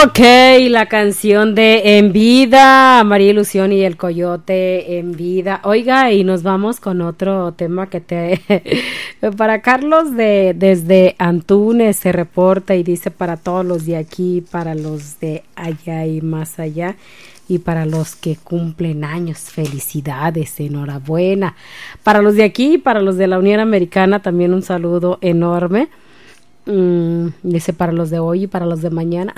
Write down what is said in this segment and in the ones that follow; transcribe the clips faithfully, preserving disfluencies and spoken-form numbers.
Ok, la canción de En Vida, María Ilusión y el Coyote, En Vida. Oiga, y nos vamos con otro tema que te... para Carlos de desde Antunes se reporta y dice para todos los de aquí, para los de allá y más allá, y para los que cumplen años, felicidades, enhorabuena. Para los de aquí y para los de la Unión Americana también un saludo enorme. Mm, dice para los de hoy y para los de mañana.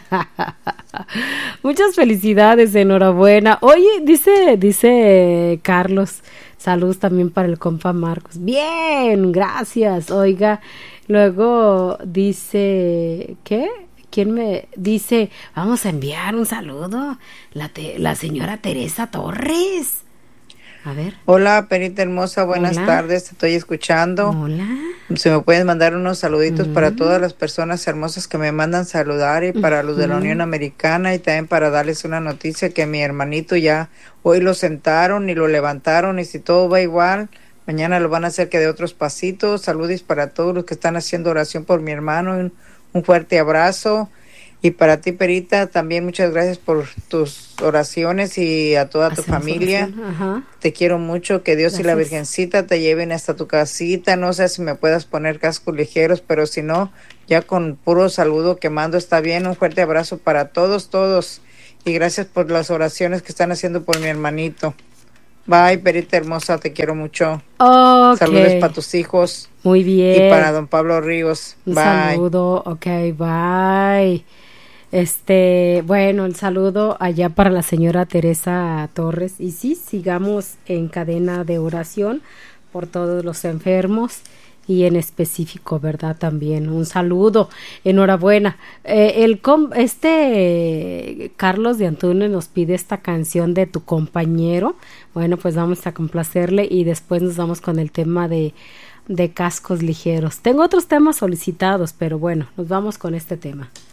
Muchas felicidades, enhorabuena. Oye, dice, dice Carlos, saludos también para el compa Marcos. Bien, gracias. Oiga, luego dice, ¿qué? ¿Quién me dice? Vamos a enviar un saludo. La, te, la señora Teresa Torres. A ver. Hola, Perita hermosa, buenas Hola. tardes, te estoy escuchando. Hola. Si me puedes mandar unos saluditos Mm. para todas las personas hermosas que me mandan saludar y para los de la Mm. Unión Americana y también para darles una noticia que mi hermanito ya hoy lo sentaron y lo levantaron y si todo va igual, mañana lo van a hacer que de otros pasitos. Saludos para todos los que están haciendo oración por mi hermano, un, un fuerte abrazo. Y para ti, Perita, también muchas gracias por tus oraciones y a toda tu Hacemos familia. oración. Ajá. Te quiero mucho, que Dios y la Gracias. Virgencita te lleven hasta tu casita. No sé si me puedas poner cascos ligeros, pero si no, ya con puro saludo que mando está bien. Un fuerte abrazo para todos, todos. Y gracias por las oraciones que están haciendo por mi hermanito. Bye, Perita hermosa, te quiero mucho. Ok. Saludos para tus hijos Muy bien. y para don Pablo Ríos. Un Bye. saludo. Ok, bye. Este, bueno, el saludo allá para la señora Teresa Torres. Y sí, sigamos en cadena de oración por todos los enfermos y en específico, ¿verdad? También un saludo, enhorabuena. Eh, el com este Carlos de Antunes nos pide esta canción de Tu Compañero. Bueno, pues vamos a complacerle y después nos vamos con el tema de, de cascos ligeros. Tengo otros temas solicitados, pero bueno, nos vamos con este tema.